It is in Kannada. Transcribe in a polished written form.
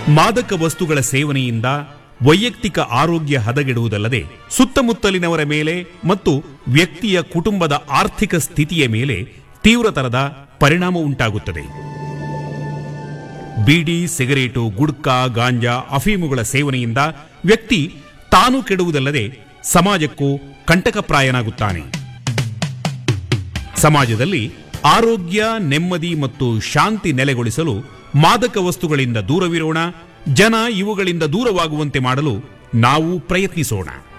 ಮಾದಕ ವಸ್ತುಗಳ ಸೇವನೆಯಿಂದ ವೈಯಕ್ತಿಕ ಆರೋಗ್ಯ ಹದಗೆಡುವುದಲ್ಲದೆ ಸುತ್ತಮುತ್ತಲಿನವರ ಮೇಲೆ ಮತ್ತು ವ್ಯಕ್ತಿಯ ಕುಟುಂಬದ ಆರ್ಥಿಕ ಸ್ಥಿತಿಯ ಮೇಲೆ ತೀವ್ರತರದ ಪರಿಣಾಮ ಉಂಟಾಗುತ್ತದೆ. ಬೀಡಿ, ಸಿಗರೇಟು, ಗುಡ್ಕಾ, ಗಾಂಜಾ, ಅಫೀಮುಗಳ ಸೇವನೆಯಿಂದ ವ್ಯಕ್ತಿ ತಾನು ಕೆಡುವುದಲ್ಲದೆ ಸಮಾಜಕ್ಕೂ ಕಂಟಕಪ್ರಾಯನಾಗುತ್ತಾನೆ. ಸಮಾಜದಲ್ಲಿ ಆರೋಗ್ಯ, ನೆಮ್ಮದಿ ಮತ್ತು ಶಾಂತಿ ನೆಲೆಗೊಳಿಸಲು ಮಾದಕ ವಸ್ತುಗಳಿಂದ ದೂರವಿರೋಣ. ಜನ ಇವುಗಳಿಂದ ದೂರವಾಗುವಂತೆ ಮಾಡಲು ನಾವು ಪ್ರಯತ್ನಿಸೋಣ.